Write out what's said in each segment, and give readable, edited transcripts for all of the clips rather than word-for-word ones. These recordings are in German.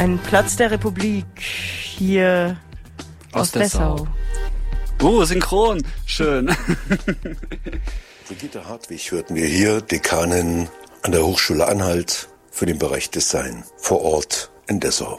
Ein Platz der Republik hier aus Dessau. Synchron. Schön. Brigitte Hartwig hörten wir hier, Dekanin an der Hochschule Anhalt für den Bereich Design vor Ort in Dessau.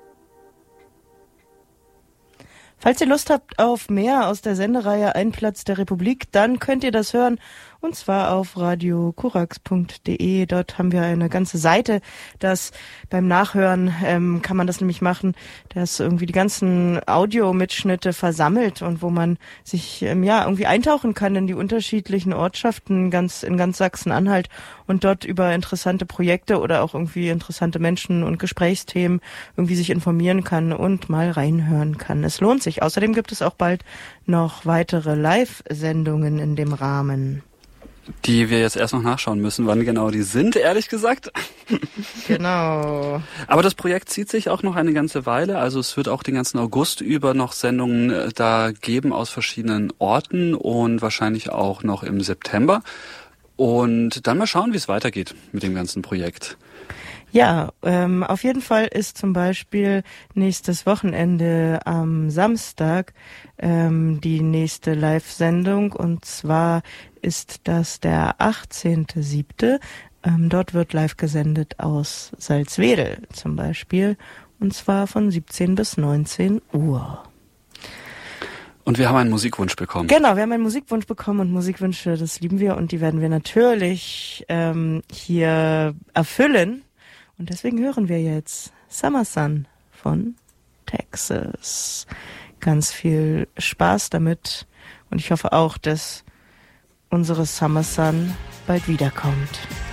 Falls ihr Lust habt auf mehr aus der Sendereihe Ein Platz der Republik, dann könnt ihr das hören, und zwar auf radiokurax.de. Dort haben wir eine ganze Seite, das beim Nachhören kann man das nämlich machen, dass irgendwie die ganzen Audiomitschnitte versammelt und wo man sich irgendwie eintauchen kann in die unterschiedlichen Ortschaften in ganz Sachsen-Anhalt und dort über interessante Projekte oder auch irgendwie interessante Menschen und Gesprächsthemen irgendwie sich informieren kann und mal reinhören kann. Es lohnt sich. Außerdem gibt es auch bald noch weitere Live-Sendungen in dem Rahmen. Die wir jetzt erst noch nachschauen müssen, wann genau die sind, ehrlich gesagt. Genau. Aber das Projekt zieht sich auch noch eine ganze Weile. Also es wird auch den ganzen August über noch Sendungen da geben aus verschiedenen Orten und wahrscheinlich auch noch im September. Und dann mal schauen, wie es weitergeht mit dem ganzen Projekt. Ja, auf jeden Fall ist zum Beispiel nächstes Wochenende am Samstag die nächste Live-Sendung, und zwar ist das der 18.07. Dort wird live gesendet aus Salzwedel zum Beispiel, und zwar von 17 bis 19 Uhr. Und wir haben einen Musikwunsch bekommen. Genau, wir haben einen Musikwunsch bekommen, und Musikwünsche, das lieben wir, und die werden wir natürlich hier erfüllen. Und deswegen hören wir jetzt Summer Sun von Texas. Ganz viel Spaß damit, und ich hoffe auch, dass unsere Summer Sun bald wiederkommt.